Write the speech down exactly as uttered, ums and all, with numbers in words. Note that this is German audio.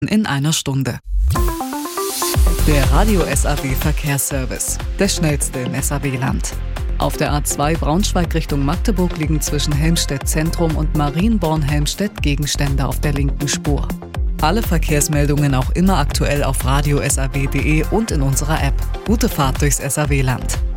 in einer Stunde. Der Radio S A W Verkehrsservice, der schnellste im S A W-Land. Auf der A zwei Braunschweig Richtung Magdeburg liegen zwischen Helmstedt Zentrum und Marienborn-Helmstedt Gegenstände auf der linken Spur. Alle Verkehrsmeldungen auch immer aktuell auf radio s a w punkt d e und in unserer App. Gute Fahrt durchs S A W-Land.